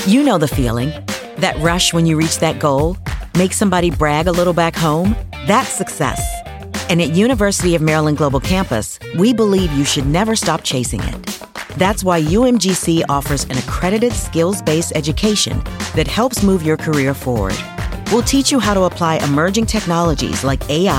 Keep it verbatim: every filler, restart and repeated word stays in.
You know the feeling. That rush when you reach that goal? Make somebody brag a little back home? That's success. And at University of Maryland Global Campus, we believe you should never stop chasing it. That's why U M G C offers an accredited skills-based education that helps move your career forward. We'll teach you how to apply emerging technologies like A I